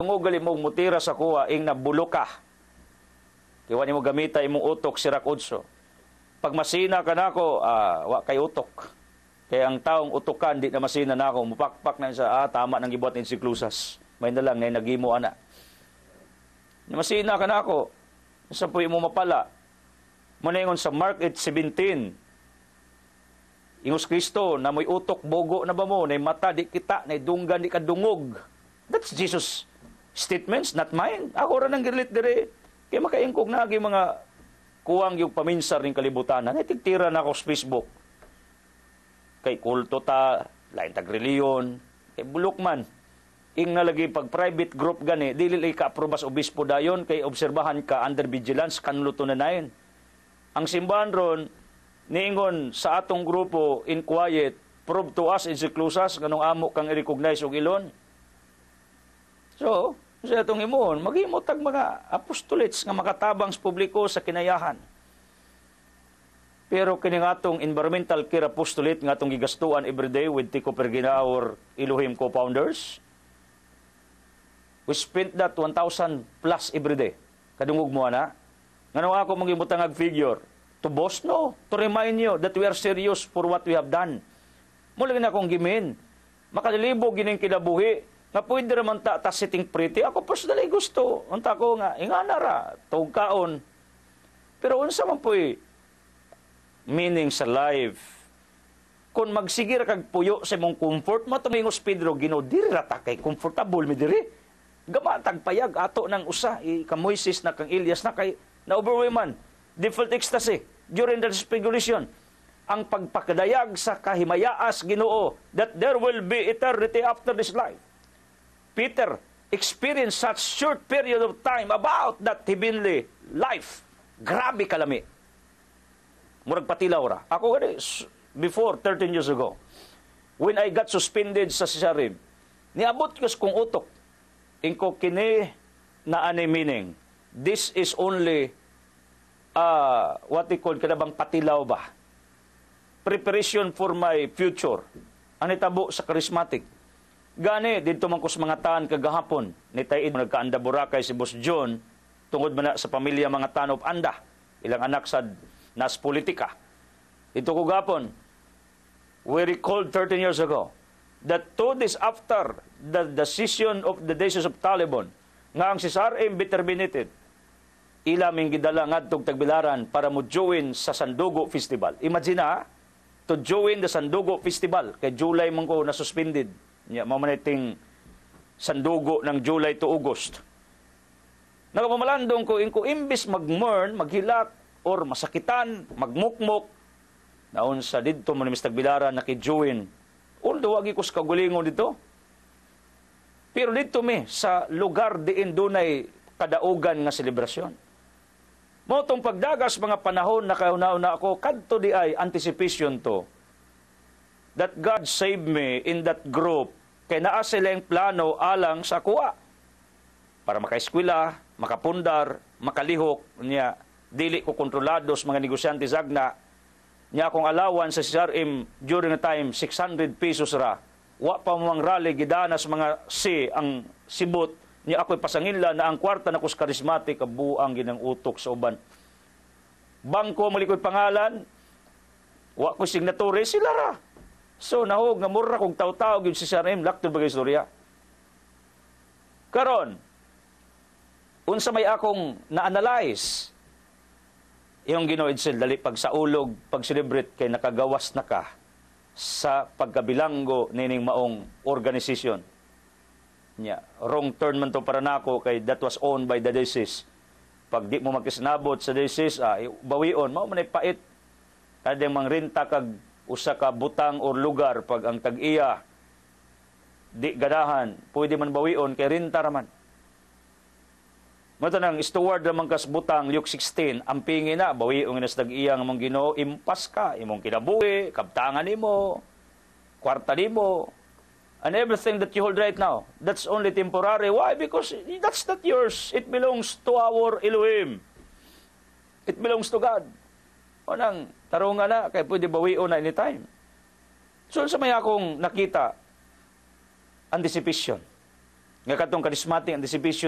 Tungog gali mo mutira sa kuha, ing nabulo ka. Kiwa ni mo gamita imong utok sirak udso. Pag masina ka nako, wa kay utok. Kaya ang taong utokan, di na masina nako, mupakpak na sa, tama nang gibuhat ni siklusas. May na lang, na nagimo ana. Masina ka nako, sa puwi mo mapala. Maningon sa Mark 8:17, Ingos Kristo, na mo'y utok, bogo na ba mo, na mata, di kita, na dunggan, di kadungog. That's Jesus' statements, not mine. Ako rin ang gilit dire. Kaya makaingkog na mga kuwang yung paminsar ng kalibutan. Natigtira na ako sa Facebook. Kay kulto ta, lain tag-reliyon, kay bulok man. Ing nalagi pag private group gani, dili ka aprobas obispo dayon, kay obserbahan ka under vigilance, kanluto na nain. Ang simbahan ron, niingon sa atong grupo, in quiet, prove to us in siklusas, ganong amo kang i-recognize og ilon. So, sa itong imuon, mag-imot ang mga apostolates nga makatabang sa publiko sa kinayahan. Pero kining atong environmental care apostolate nga atong gigastuan everyday with Tico Perginaor Elohim co-founders, we spent that 1,000 plus everyday. Kadungog mo na. Ngano ako magimutangag figure? To boast? No. To remind you that we are serious for what we have done. Mula na akong gimin. Makalilibog gining kinabuhi. Nga pwede naman ta sitting pretty. Ako personally gusto. Unta ko nga, inganara, tawag kaon. Pero unsa man po'y meaning sa life. Kung magsigir kag puyo sa mong comfort, matumingos Pedro, Ginoo, diri rata kay comfortable mi diri. Gamatag payag, ato ng usa, ka Moises na kang Elias na kay, na-overwhelman, default ecstasy, during the transfiguration. Ang pagpakadayag sa kahimayaas Ginoo, that there will be eternity after this life. Peter experienced such short period of time about that heavenly life. Grabe kalami. Murag patilaw ra. Ako before 13 years ago, when I got suspended sa Cesarean, niabot ko kong utok. Ingko kini na ani meaning. This is only what they call kanabang patilaw ba? Preparation for my future. Ang itabo sa charismatic. Gani, dito man ko sa mga taan kagahapon, ni Taid, nagkaanda Boracay si Boss John, tungod man na sa pamilya mga taan of Anda, ilang anak sa nas politika. Dito ko gapon, we recalled 13 years ago, that 2 days after the decision of the Diocese of Taliban, nga ang CSRM be terminated, ilaming gidala ngadtog Tagbilaran para mo join sa Sandugo Festival. Imagine to join the Sandugo Festival, kay July man ko na suspended. Mamaniting Sandugo ng July to August. Nagpamalandong ko, imbis mag-mourn, maghilak, or masakitan, magmukmok, naon sa dito mo ni Mr. Tagbilaran nakijuin. Although wagi ko sa kagulingon dito. Pero dito sa lugar diin dunay kadaugan nga selebrasyon. Motong pagdagas mga panahon na kauna-una ako, kadto di ay anticipation to, that God saved me in that group, kay naa silang plano alang sa kuha. Para makaeskwela, makapundar, makalihok, niya, dili ko kontrolado sa mga negosyante zagna, niya akong alawan sa CSRM during the time, 600 pesos ra. Wa pa mang rally, gidana sa mga ang sibot, niya ako'y pasanginla na ang kwarta na kus charismatic, kabuang ginang utok sa uban. Bangko, malikoy pangalan, wa ko signatory, sila ra. So, nahog, namura kong taw-taw, yung si CSRM, laktod bagay istorya. Karon, unsa may akong na-analyze, yung Ginoo Edsel, dali pag sa ulog, pag celebrate kay nakagawas na ka sa pagkabilanggo nining maong organization. Wrong turn man to para nako kay that was owned by the diocese. Pag di mo magkisnabot sa diocese, bawion, mao man ay pait. Kadang mangrenta kag usa ka butang or lugar pag ang tag-iya di ganahan, pwede man bawion kay renta raman. Mata nang steward naman kas butang Luke 16, ampingi na bawion nga sa tag-iya nga mong Ginoo, impas ka imong kinabuhi, kabtangan nimo, kwarta nimo, and everything that you hold right now, that's only temporary. Why? Because that's not yours. It belongs to our Elohim. It belongs to God. O nang tarungan na, kaya pwede bawion na anytime. So, sa may akong nakita, anticipation. nga katong charismatic anticipation